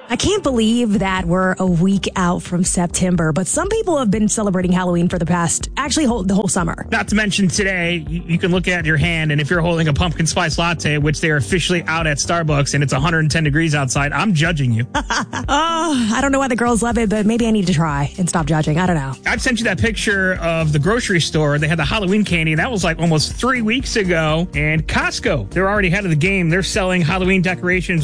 I can't believe that we're a week out from September, but some people have been celebrating Halloween for the whole summer. Not to mention today, you can look at your hand, and if you're holding a pumpkin spice latte, which they're officially out at Starbucks, and it's 110 degrees outside, I'm judging you. I don't know why the girls love it, but maybe I need to try and stop judging. I don't know. I've sent you that picture of the grocery store. They had the Halloween candy, and that was like almost 3 weeks ago. And Costco, they're already ahead of the game. They're selling Halloween decorations